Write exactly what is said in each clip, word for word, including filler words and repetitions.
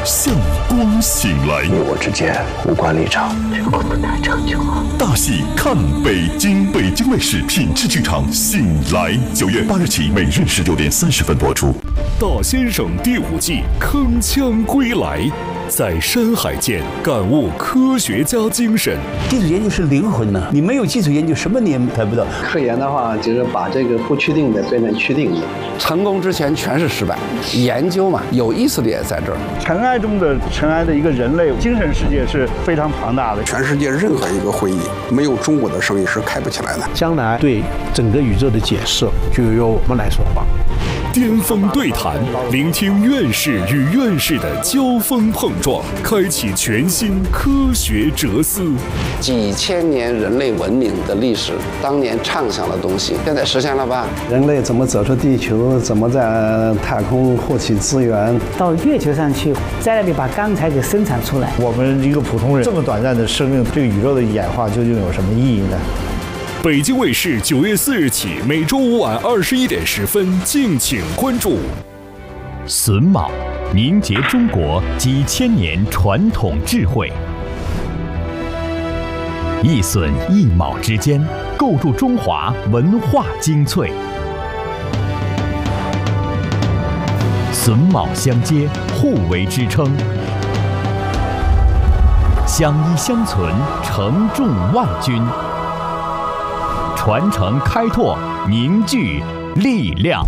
向光醒来。 你我之间无关立场， 这个不能长久啊！ 大戏看北京，北京卫视品质剧场醒来，九月八日起每日十九点三十分播出。大先生第五季铿锵归来，在山海间感悟科学家精神。 基础研究是灵魂呢，你没有基础研究，什么你也谈不到。 科研的话，就是把这个不确定的变成确定的。 成功之前全是失败，研究嘛，有意思的也在这儿。 尘埃中的尘埃的一个人类精神世界是非常庞大的。 全世界任何一个会议，没有中国的生意是开不起来的。 将来对整个宇宙的解释，就由我们来说话。 巅峰对谈，聆听院士与院士的交锋碰撞，开启全新科学哲思。 几千年人类文明的历史，当年畅想的东西，现在实现了吧？ 人类怎么走出地球？怎么在太空获取资源？ 到月球上去，在那里把钢材给生产出来。 我们一个普通人这么短暂的生命，这个宇宙的演化究竟有什么意义呢？ 北京卫视九月四日起，每周五晚二十一点十分，敬请关注。 榫卯凝结中国几千年传统智慧，一榫一卯之间，构筑中华文化精粹。榫卯相接，互为支撑，相依相存，承重万钧。传承开拓，凝聚力量。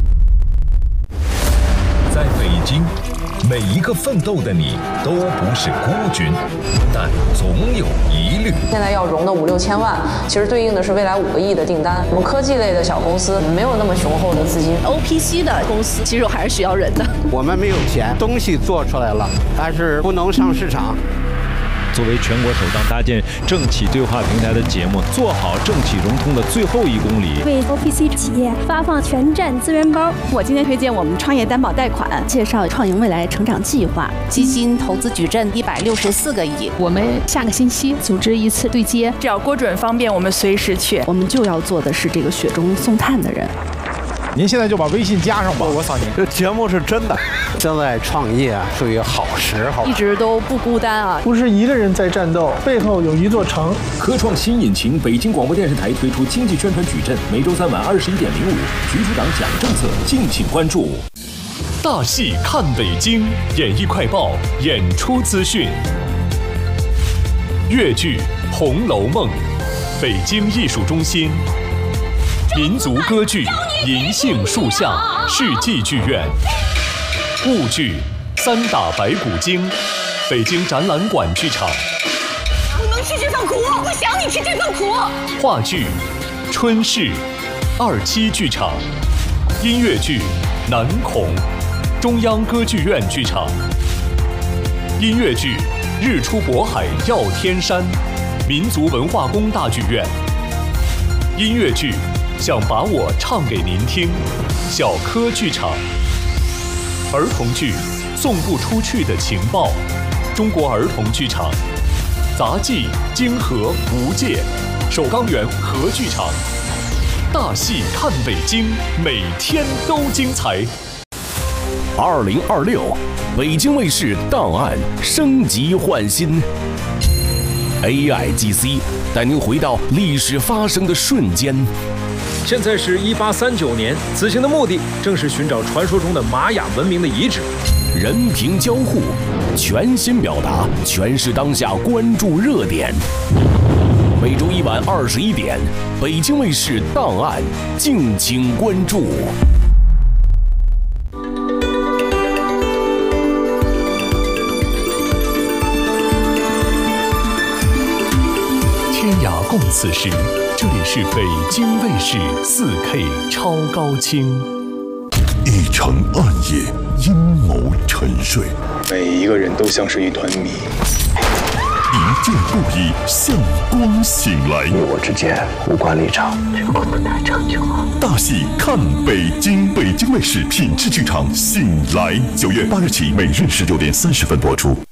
在北京，每一个奋斗的你都不是孤军，但总有疑虑。 现在要融的五六千万，其实对应的是未来五个亿的订单。我们科技类的小公司没有那么雄厚的资金 ，O P C 的公司其实还是需要人的。 我们没有钱，东西做出来了，但是不能上市场。 作为全国首档搭建政企对话平台的节目，做好政企融通的最后一公里， 为 O P C 企业发放全站资源包。 我今天推荐我们创业担保贷款，介绍创盈未来成长计划，基金投资矩阵一百六十四个亿。 我们下个星期组织一次对接， 只要郭准方便，我们随时去。 我们就要做的是这个雪中送炭的人。 您现在就把微信加上吧，我扫您。 这节目是真的，现在创业啊属于好时候， 一直都不孤单啊， 不是一个人在战斗，背后有一座城。 科创新引擎，北京广播电视台推出经济宣传矩阵，每周三晚二十一点零五，局处长讲政策，敬请关注。 大戏看北京，演艺快报演出资讯。粤剧《红楼梦》，北京艺术中心。民族歌剧《银杏树下》世纪剧院，沪剧《三打白骨精》，北京展览馆剧场。 不能吃这份苦，不想你吃这份苦。 话剧《春逝》，二期剧场。音乐剧《南孔》，中央歌剧院剧场。音乐剧《日出渤海耀天山》，民族文化宫大剧院。音乐剧想把我唱给您听，小科剧场。儿童剧送不出去的情报，中国儿童剧场。杂技泾河无界，首钢园核剧场。大戏看北京，每天都精彩。 二零二六，北京卫视档案升级换新 ，A I G C 带您回到历史发生的瞬间。 现在是一八三九年，此行的目的正是寻找传说中的玛雅文明的遗址。 人平交互，全新表达，诠释当下关注热点。每周一晚二十一点，北京卫视档案，敬请关注。天涯共此时，这里是北京卫视 四K 超高清。一城暗夜，阴谋沉睡， 每一个人都像是一团谜。 一见不已，向光醒来。 你我之间无关立场， 这个不能长久啊！ 大戏看北京，北京卫视品质剧场醒来，九月八日起每日十九点三十分播出。